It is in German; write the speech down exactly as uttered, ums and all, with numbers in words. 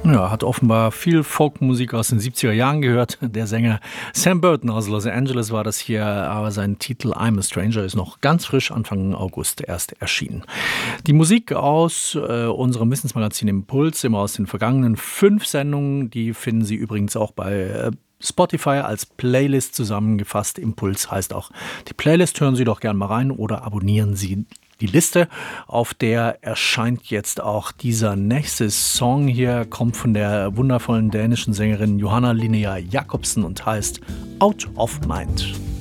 Ja, hat offenbar viel Folkmusik aus den siebziger Jahren gehört. Der Sänger Sam Burton aus Los Angeles war das hier, aber sein Titel I'm a Stranger ist noch ganz frisch, Anfang August erst erschienen. Die Musik aus äh, unserem Wissensmagazin Impuls, immer aus den vergangenen fünf Sendungen, die finden Sie übrigens auch bei äh, Spotify als Playlist zusammengefasst. Impuls heißt auch die Playlist. Hören Sie doch gerne mal rein oder abonnieren Sie die Liste. Auf der erscheint jetzt auch dieser nächste Song hier, kommt von der wundervollen dänischen Sängerin Johanna Linnea Jacobsen und heißt Out of Mind.